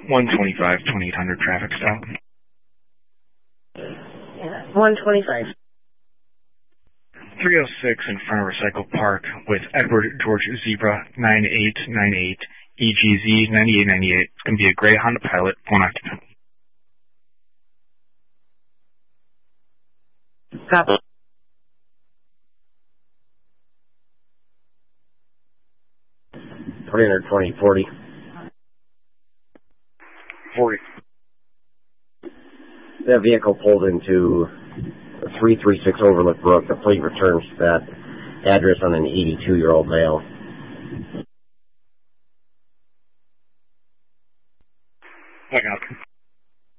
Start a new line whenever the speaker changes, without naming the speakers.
125, 2800 traffic stop.
125.
306 in front of Recycle Park with Edward George Zebra 9898 EGZ 9898. It's going to be a gray Honda Pilot, 1 occupant.
Copy.
$320, 40.
40.
That vehicle pulled into 336 Overlook Brook. The plate returns to that address on an 82-year-old male.